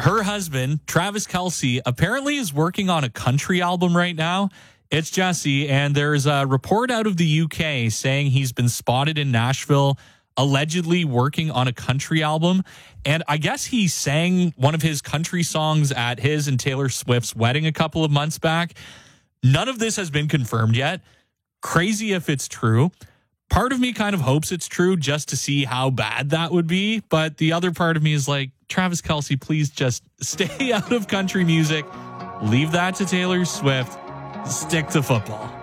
her husband, Travis Kelce, apparently is working on a country album right now. It's Jesse, and there's a report out of the UK saying he's been spotted in Nashville, allegedly working on a country album. And I guess he sang one of his country songs at his and Taylor Swift's wedding a couple of months back. None of this has been confirmed yet. Crazy if it's true. Part of me kind of hopes it's true just to see how bad that would be. But the other part of me is like, Travis Kelce, please just stay out of country music. Leave that to Taylor Swift. Stick to football.